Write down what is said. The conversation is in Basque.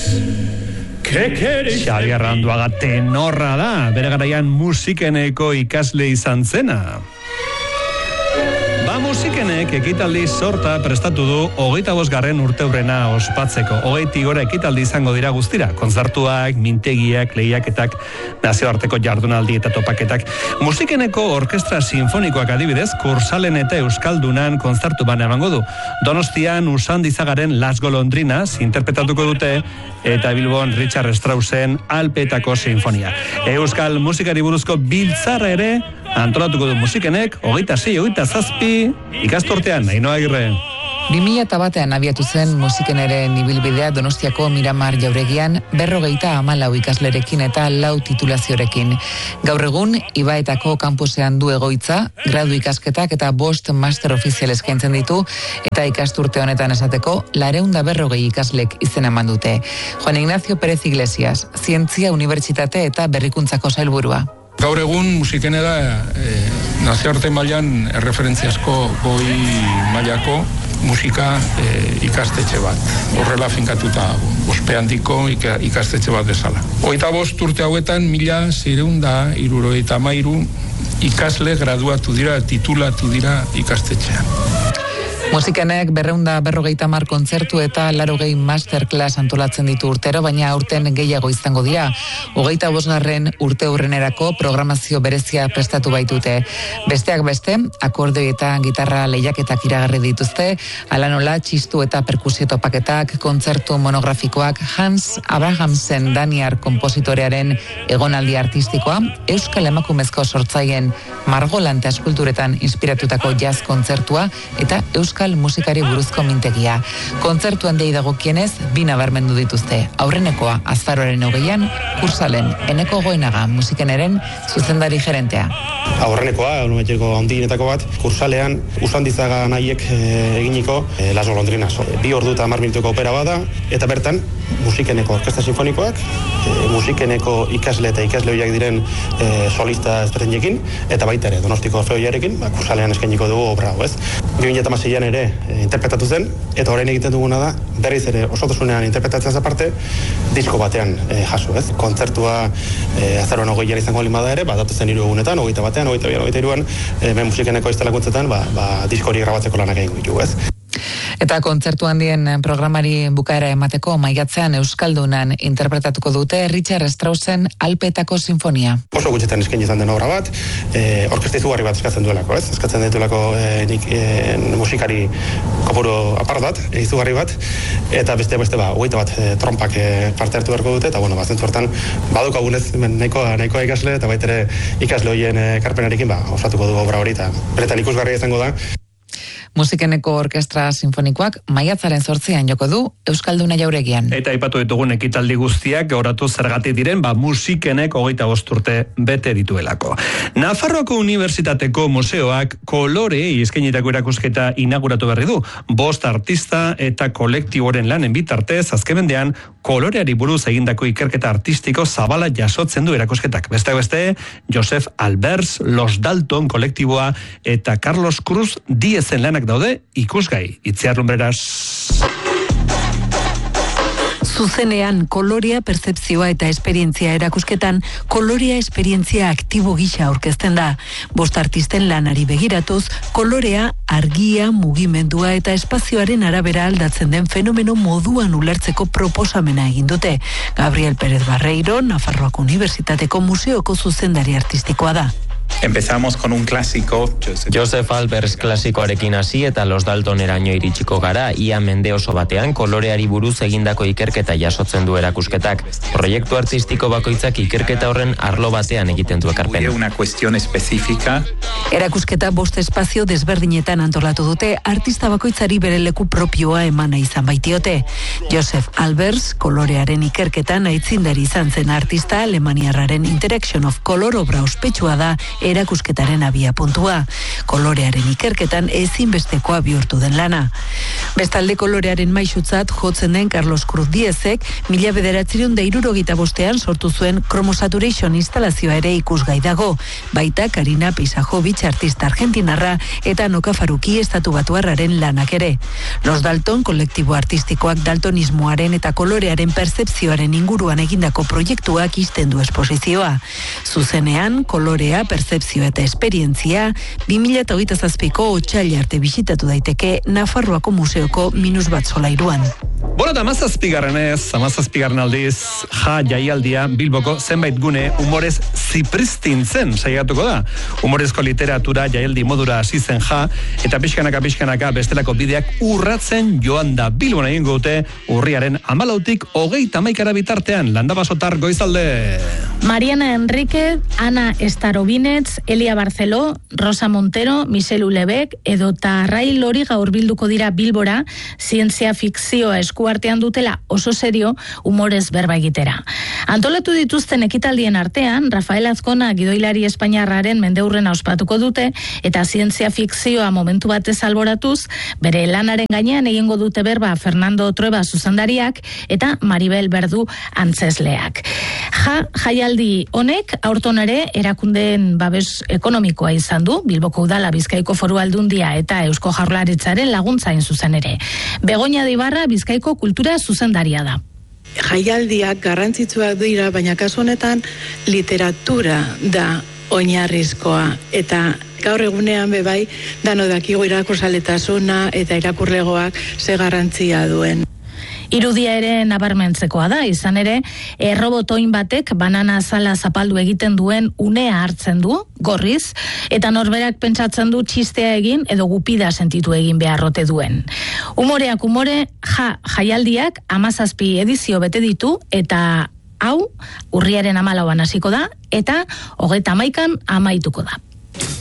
Xabi Arranduaga tenorra da, bere garaian musikeneko ikasle izan zena. Musikenek ekitaldi sorta prestatu du 25. urteurrena ospatzeko. 20 gora ekitaldi izango dira guztira. Kontzertuak, mintegiak, lehiaketak, nazioarteko jardunaldi eta topaketak. Musikeneko orkestra sinfonikoak adibidez, Kursalen eta Euskaldunan kontzertu bana emango du. Donostian Usandizagaren Las Golondrinas interpretatuko dute eta Bilbon Richard Straussen Alpeetako sinfonia. Euskal musikari buruzko biltzarra ere antolatuko du musikenek 26-27 ikasturtean, Ainhoa Agirre. 2001 abiatu zen musikeneren ibilbidea Donostiako Miramar Jauregian 54 ikaslerekin eta 4 titulaziorekin. Gaur egun, Ibaetako kampusean du egoitza, gradu ikasketak eta 5 master ofizial eskaintzen ditu, eta ikasturte honetan esateko 440 ikaslek izena eman dute. Juan Ignacio Pérez Iglesias, Zientzia Unibertsitate eta Berrikuntzako sailburua. Gaur egun musikenera nazioarte mailan erreferentziazko goi mailako musika ikastetxe bat. Horrela finkatuta ospe handiko ikastetxe bat bezala. 25 urte hauetan 1673 ikasle graduatu dira, titulatu dira ikastetxean. Musikenek 250 kontzertu eta 80 masterclass antolatzen ditu urtero, baina aurten gehiago izango dira. 25. urteurrenerako programazio berezia prestatu baitute. Besteak beste, akordeoi eta gitarra lehiaketak iragarri dituzte, hala nola txistu eta perkusio topaketak, kontzertu monografikoak, Hans Abrahamsen daniar konpositorearen egonaldi artistikoa, Euskal emakumezko sortzaileen margolante eskulturetan inspiratutako jazz kontzertua eta Euskal musikari buruzko mintegia. Kontzertu handei dagokienez, 2 nabarmendu dituzte. Aurrenekoa, azaroaren 20an, Kursalen, Eneko Goenaga musikeneren zuzendari gerentea. Aurrenekoa, numetiko handienetako bat, Kursalean Usandizaga nahiek eginiko Las Golondrinas. 2 ordu eta 10 minutuko opera bada, eta bertan musikeneko orkestra sinfonikoak, musikeneko ikasle eta ikasle horiak diren solista ezberdinekin, eta baita ere Donostiko Orfeoiarekin, Kursalean eskainiko dugu obra hau, ez? 2016an ere interpretatu zen, eta orain egiten duguna da, berriz ere osotasunean interpretatzeaz aparte, disko batean jaso, ez? Kontzertua azaroan 20an izango limada ere, datozen 3 egunetan, 21an, 22an, 23an, musikeneko instalakuntzetan, disko hori grabatzeko lanak egingo ditugu, ez? Eta kontzertu handien programari bukaera emateko maiatzean Euskaldunan interpretatuko dute Richard Straussen Alpeetako sinfonia. Oso gutxetan eskaini izan den obra bat, orkesta izugarri bat eskatzen duelako, ez? Eskatzen ditulako nik musikari kopuru apart bat, izugarri bat, eta beste 21 trompak parte hartu beharko dute, eta zentzu hortan badukagunez nahikoa ikasle, eta baitere ikasle horien karpenarekin osatuko du obra hori, eta beretan ikusgarria izango da. Musikeneko orkestra sinfonikoak maiatzaren 8an joko du Euskalduna Jauregian. Eta aipatu ditugun ekitaldi guztiak gauratu zergatik diren, musikenek 25 urte bete dituelako. Nafarroako Unibertsitateko Museoak kolore eskainitako erakusketa inauguratu berri du. 5 artista eta kolektiboren lanen bitartez azkenean koloreari buruz egindako ikerketa artistiko zabala jasotzen du erakusketak. Besteak beste, Josef Albers, Los Dalton kolektiboa eta Carlos Cruz Diezen lanak daude ikusgai. Itziar Lumbreras. Zuzenean kolorea, pertzepzioa eta esperientzia erakusketan, kolorea esperientzia aktibo gisa aurkezten da. 5 artisten lanari begiratuz, kolorea, argia, mugimendua eta espazioaren arabera aldatzen den fenomeno moduan ulertzeko proposamena egin dute. Gabriel Pérez Barreiro, Nafarroako Unibertsitateko Museoko zuzendari artistikoa da. Empezamos con un clásico. Josef Albers klasikoarekin hasi eta Los Daltoneraino iritsiko gara, ia mende oso batean koloreari buruz egindako ikerketa jasotzen du erakusketak. Proiektu artistiko bakoitzak ikerketa horren arlo batean egiten du ekarpena. Una cuestión específica. Erakusketa 5 espazio desberdinetan antolatu dute, artista bakoitzari bere leku propioa emana izan baitiote. Josef Albers, kolorearen ikerketan aitzindari izan zen artista alemaniarraren Interaction of Color obra ospetsua da, erakusketaren abia puntua. Kolorearen ikerketan ezinbestekoa bihurtu den lana. Bestalde kolorearen maisutzat jotzen den Carlos Cruz Diezek 1965ean sortu zuen Chromosaturation instalazioa ere ikusgai dago. Baita Karina Pisajovic artista argentinarra eta Noka Faruki estatubatuarraren lanak ere. Los Dalton kolektibo artistikoak daltonismoaren eta kolorearen pertzepzioaren inguruan egindako proiektuak izten du esposizioa. Zuzenean, kolorea, pertzepzioa eta esperientzia 2027ko otsaila arte bisitatu daiteke Nafarroako museoko -1 solairuan. Bueno, eta 17. aldiz, jaialdia Bilboko zenbait gune humorez zipristintzen saiatuko da. Humorezko literatura jaialdi modura hasi zen eta pixkanaka bestelako bideak urratzen joan da. Bilbon egingo dute urriaren 14tik 31 bitartean. Landabasotar goizalde. Mariana Enrique, Ana Starobinets, Elia Barceló, Rosa Montero, Michel Ulebek edota Rai Lori gaur bilduko dira Bilbora, zientzia fikzioa eskuartean dutela oso serio humorez berba egitera. Antolatu dituzten ekitaldien artean, Rafael Azkona gidoilari espainiarraren mendeurrena ospatuko dute eta zientzia fikzioa momentu batez alboratuz, bere lanaren gainean egingo dute berba Fernando Trueba zuzendariak eta Maribel Berdu antzesleak. Jaialdi honek aurton ere erakundeen babes ekonomikoa izan du, Bilboko Udala, Bizkaiko Foru Aldundia eta Eusko Jaurlaritzaren laguntzain zuzen ere. Begoña de Ibarra Bizkaiko kultura zuzendaria da. Jaialdiak garrantzitsuak dira, baina kasu honetan literatura da oinarrizkoa eta gaur egunean bebai dano dakigu irakurzaletasuna eta irakurlegoak ze garrantzia duen. Irudia ere nabarmentzekoa da, izan ere, robotoin batek banana azala zapaldu egiten duen unea hartzen du, gorriz, eta norberak pentsatzen du txistea egin edo gupida sentitu egin beharrote duen. Humoreak humore, jaialdiak 17 edizio bete ditu, eta hau, urriaren 14an hasiko da, eta 31an amaituko da.